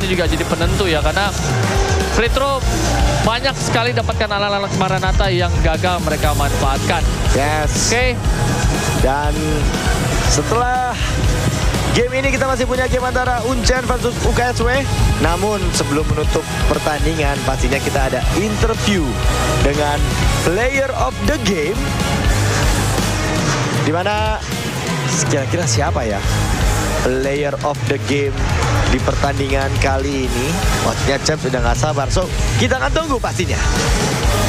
ini juga jadi penentu ya, karena free throw banyak sekali dapatkan anak-anak Maranatha yang gagal mereka manfaatkan. Yes. Oke. Dan setelah game ini kita masih punya game antara Uncen versus UKSW. Namun sebelum menutup pertandingan pastinya kita ada interview dengan player of the game. Dimana kira-kira siapa ya player of the game di pertandingan kali ini? Waktunya Champs sudah nggak sabar, so kita akan tunggu pastinya.